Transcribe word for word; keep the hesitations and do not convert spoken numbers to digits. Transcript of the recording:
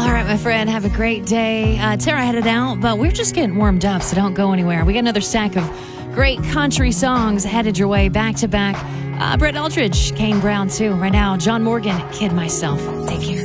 All right, my friend, have a great day. Uh, Tara headed out, but we're just getting warmed up, so don't go anywhere. We got another stack of great country songs headed your way back to back. Uh, Brett Eldridge, Kane Brown, too. Right now, John Morgan, Kid Myself. Take care.